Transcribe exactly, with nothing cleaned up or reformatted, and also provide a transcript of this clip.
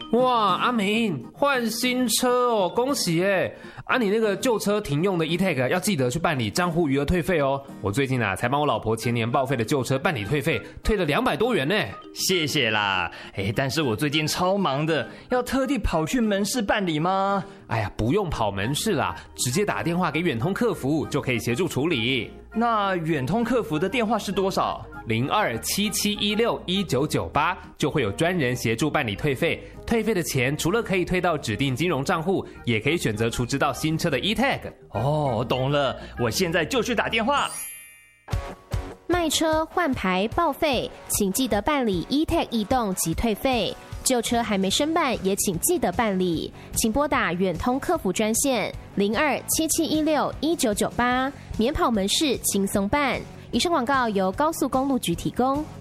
哇，阿明换新车哦，恭喜耶！啊，你那个旧车停用的 E-Tag 要记得去办理账户余额退费哦。我最近啊才帮我老婆前年报废的旧车办理退费，退了两百多元呢。 谢谢啦，哎，但是我最近超忙的，要特地跑去门市办理吗？ 哎呀，不用跑门市啦，直接打电话给远通客服就可以协助处理。 那远通客服的电话是多少？ 零二七七一六一九九八，就会有专人协助办理退费。退费的钱除了可以退到指定金融账户，也可以选择储值到新车的 E-Tag。 哦，懂了，我现在就去打电话。 卖车换牌报废，请记得办理 E-Tag 移动及退费。旧车还没申办，也请记得办理。请拨打远通客服专线零二七七一六一九九八，免跑门市轻松办。以上广告由高速公路局提供。